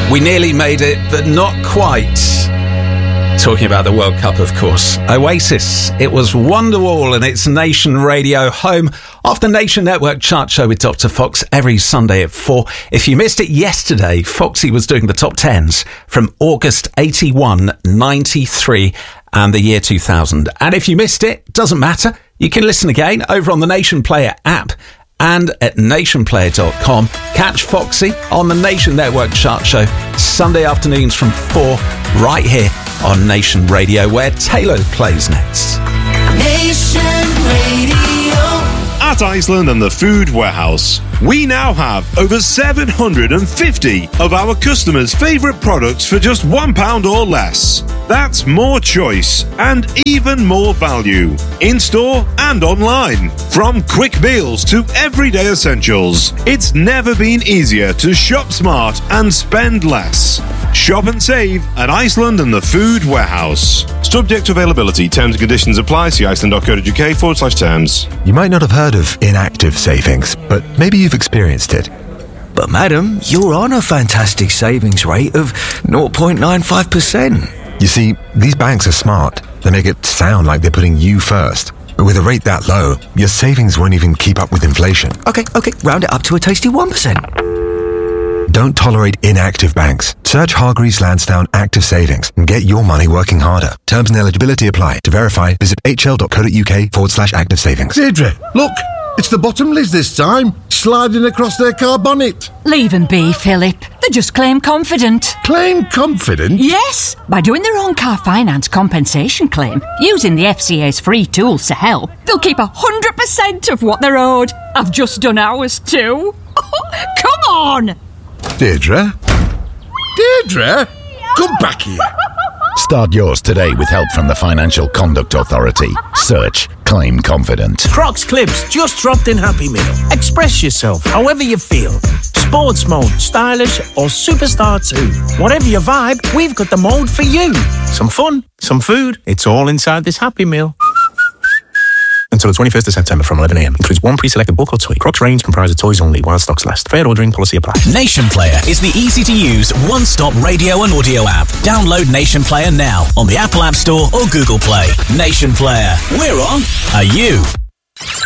We nearly made it, but not quite. Talking about the World Cup, of course. Oasis. It was Wonderwall, and it's Nation Radio, home of the Nation Network chart show with Dr. Fox every Sunday at 4. If you missed it yesterday, Foxy was doing the top 10s from August 81, 93 and the year 2000. And if you missed it, doesn't matter. You can listen again over on the Nation Player app and at nationplayer.com. Catch Foxy on the Nation Network chart show Sunday afternoons from 4 right here on Nation Radio, where Taylor plays next. Nation Radio. At Iceland and the Food Warehouse, we now have over 750 of our customers' favourite products for just £1 or less. That's more choice and even more value, in-store and online. From quick meals to everyday essentials, it's never been easier to shop smart and spend less. Shop and save at Iceland and the Food Warehouse. Subject to availability. Terms and conditions apply. See iceland.co.uk/terms. You might not have heard of inactive savings, but maybe you've experienced it. But madam, you're on a fantastic savings rate of 0.95%. You see, these banks are smart. They make it sound like they're putting you first. But with a rate that low, your savings won't even keep up with inflation. Okay, round it up to a tasty 1%. Don't tolerate inactive banks. Search Hargreaves Lansdowne Active Savings and get your money working harder. Terms and eligibility apply. To verify, visit hl.co.uk/active savings. Deirdre, look, it's the Bottomleys this time, sliding across their car bonnet. Leave them be, Philip. They just claim confident. Claim confident? Yes, by doing their own car finance compensation claim, using the FCA's free tools to help, they'll keep 100% of what they're owed. I've just done ours too. Come on! Deirdre? Deirdre? Come back here. Start yours today with help from the Financial Conduct Authority. Search Claim Confident. Crocs Clips just dropped in Happy Meal. Express yourself however you feel. Sports mode, stylish or superstar too. Whatever your vibe, we've got the mode for you. Some fun, some food. It's all inside this Happy Meal. Until the 21st of September from 11 a.m. Includes one pre-selected book or toy. Crocs range comprised of toys only while stocks last. Fair ordering policy applies. Nation Player is the easy-to-use one-stop radio and audio app. Download Nation Player now on the Apple App Store or Google Play. Nation Player. We're on. Are you?